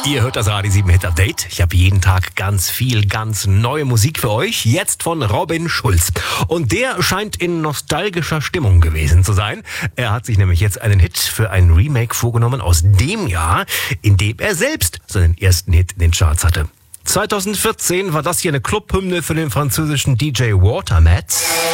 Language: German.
Ihr hört das Radio 7 Hit Update. Ich habe jeden Tag ganz viel, ganz neue Musik für euch. Jetzt von Robin Schulz. Und der scheint in nostalgischer Stimmung gewesen zu sein. Er hat sich nämlich jetzt einen Hit für ein Remake vorgenommen aus dem Jahr, in dem er selbst seinen ersten Hit in den Charts hatte. 2014 war das hier eine Clubhymne für den französischen DJ Watermat.